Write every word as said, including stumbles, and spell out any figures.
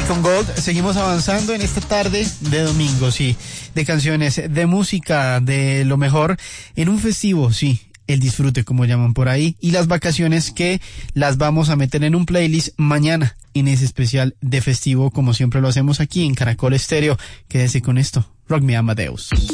con Gold seguimos avanzando en esta tarde de domingo, sí, de canciones, de música, de lo mejor en un festivo, sí, el disfrute como llaman por ahí, y las vacaciones que las vamos a meter en un playlist mañana en ese especial de festivo como siempre lo hacemos aquí en Caracol Estéreo. Quédese con esto, Rock Me Amadeus.